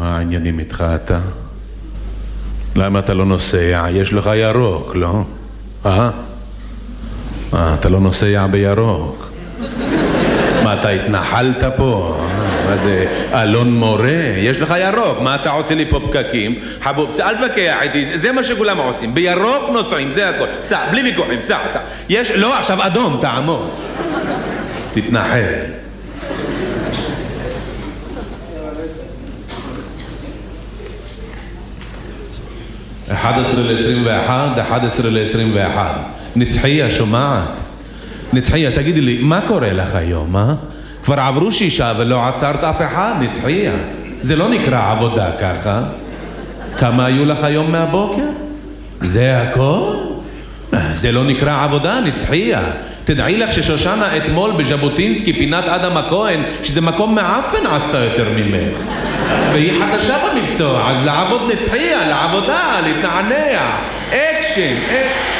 מה העניינים איתך אתה? למה אתה לא נוסע? יש לך ירוק, לא? אתה לא נוסע בירוק. מה, אתה התנחלת פה? מה זה, אלון מורה? יש לך ירוק, מה אתה עושה לי פה פקקים? חבוב, אל תבקח איתי, זה מה שכולם עושים, בירוק נוסעים, זה הכל. סע, בלי ויכוחים, סע. יש, לא, עכשיו אדום, תעמוד. תתנחל. אחד 11:21 נצחיה, שומעת? נצחיה, תגידי לי, מה קורה לך היום, כבר עברו 6 ולא עצרת אף אחד, נצחיה. זה לא נקרא עבודה ככה. כמה היו לך היום מהבוקר? זה הכל? זה לא נקרא עבודה, נצחיה. תדעי לך ששושנה אתמול בז'בוטינסקי, פינת אדם הכהן, שזה מקום מעפן, עשתה יותר ממך. והיא חדשה במקצוע, אז לעבוד, נצחיה, לעבודה, להתנענע. אקשן,